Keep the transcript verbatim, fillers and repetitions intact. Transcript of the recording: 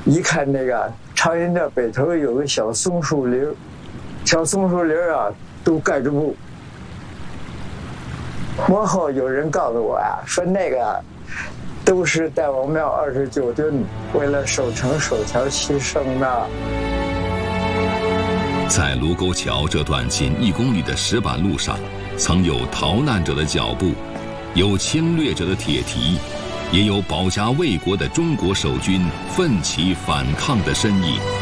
一看那个长阴的北头有个小松树林，小松树林啊都盖着布。往后有人告诉我呀、啊，说那个都是代王庙二十九吨为了守城守桥牺牲的。 在卢沟桥这段仅一公里的石板路上，曾有逃难者的脚步，有侵略者的铁蹄，也有保家卫国的中国守军奋起反抗的身影。